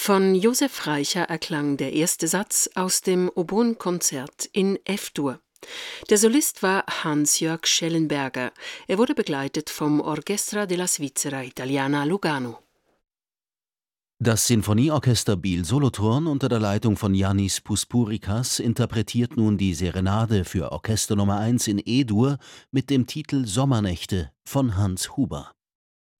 Von Josef Reicher erklang der erste Satz aus dem Oboen-Konzert in F-Dur. Der Solist war Hans-Jörg Schellenberger. Er wurde begleitet vom Orchestra della Svizzera Italiana Lugano. Das Sinfonieorchester Biel-Solothurn unter der Leitung von Yannis Puspurikas interpretiert nun die Serenade für Orchester Nummer 1 in E-Dur mit dem Titel Sommernächte von Hans Huber.